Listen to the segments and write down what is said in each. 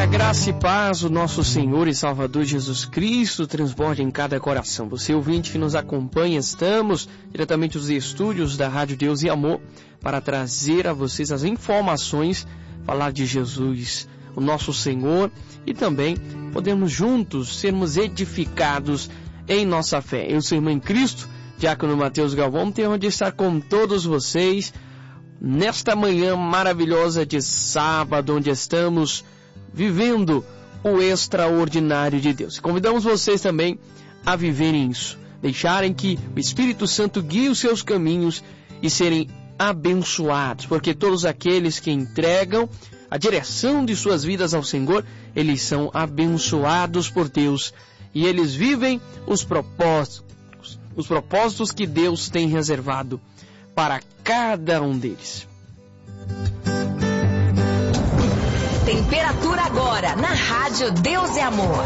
a graça e paz do nosso Senhor e Salvador Jesus Cristo transborde em cada coração. Você, ouvinte que nos acompanha, estamos diretamente dos estúdios da Rádio Deus e Amor para trazer a vocês as informações, falar de Jesus, o nosso Senhor, e também podemos juntos sermos edificados em nossa fé. Eu sou irmão em Cristo, Diácono Mateus Galvão, tenho onde estar com todos vocês nesta manhã maravilhosa de sábado, onde estamos vivendo o extraordinário de Deus. Convidamos vocês também a viverem isso, deixarem que o Espírito Santo guie os seus caminhos e serem abençoados, porque todos aqueles que entregam a direção de suas vidas ao Senhor, eles são abençoados por Deus e eles vivem os propósitos que Deus tem reservado para cada um deles. Temperatura agora na Rádio Deus e Amor.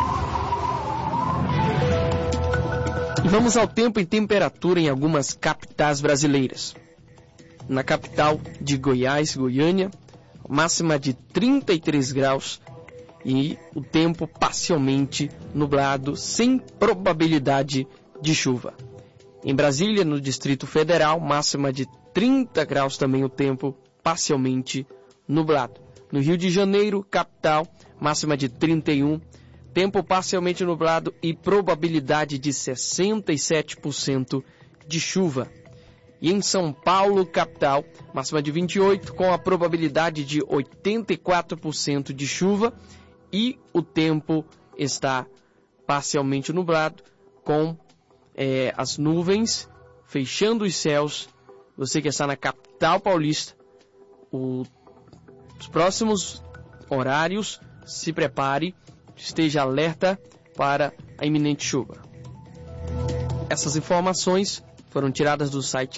E vamos ao tempo e temperatura em algumas capitais brasileiras. Na capital de Goiás, Goiânia, máxima de 33 graus e o tempo parcialmente nublado, sem probabilidade de chuva. Em Brasília, no Distrito Federal, máxima de 30 graus também, o tempo parcialmente nublado. No Rio de Janeiro, capital, máxima de 31, tempo parcialmente nublado e probabilidade de 67% de chuva. E em São Paulo, capital, máxima de 28, com a probabilidade de 84% de chuva e o tempo está parcialmente nublado, com as nuvens fechando os céus. Você que está na capital paulista, os próximos horários, se prepare, esteja alerta para a iminente chuva. Essas informações foram tiradas do site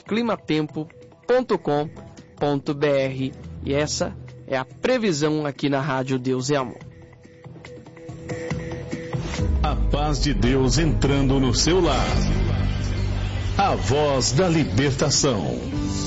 climatempo.com.br e essa é a previsão aqui na Rádio Deus e Amor. A paz de Deus entrando no seu lar. A voz da libertação.